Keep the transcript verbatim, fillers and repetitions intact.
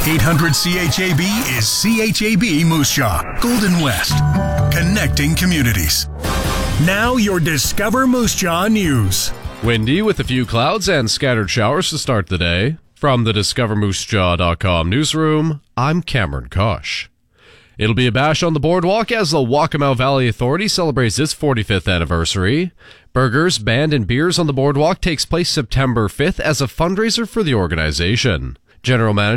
eight hundred C H A B is C H A B Moose Jaw, Golden West, connecting communities. Now your Discover Moose Jaw news. Windy with a few clouds and scattered showers to start the day. From the discover moose jaw dot com newsroom, I'm Cameron Kosh. It'll be a bash on the boardwalk as the Waccamaw Valley Authority celebrates its forty-fifth anniversary. Burgers, band, and beers on the boardwalk takes place September fifth as a fundraiser for the organization. General Manager